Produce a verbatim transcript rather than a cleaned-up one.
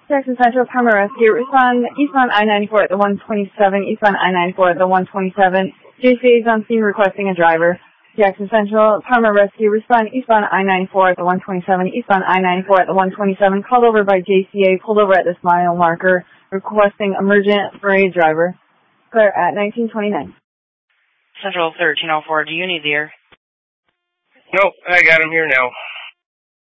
Jackson Central, Parma Rescue. Respond eastbound I ninety-four at the one twenty-seven, eastbound I ninety-four at the one twenty-seven. J C A is on scene requesting a driver. Jackson Central, Parma Rescue. Respond eastbound I ninety-four at the one twenty-seven, eastbound I ninety-four at the one twenty-seven. Called over by J C A, pulled over at this mile marker, requesting emergent parade driver. Clear at nineteen twenty-nine. Central thirteen oh four, do you need the air? Nope, I got him here now.